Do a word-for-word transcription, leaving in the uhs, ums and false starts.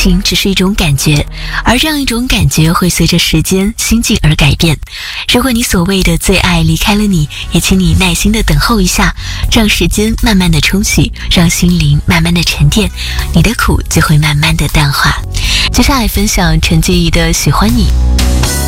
情只是一种感觉，而这样一种感觉会随着时间心境而改变。如果你所谓的最爱离开了你，也请你耐心的等候一下，让时间慢慢的冲洗，让心灵慢慢的沉淀，你的苦就会慢慢的淡化。接下来分享陈洁仪的喜欢你。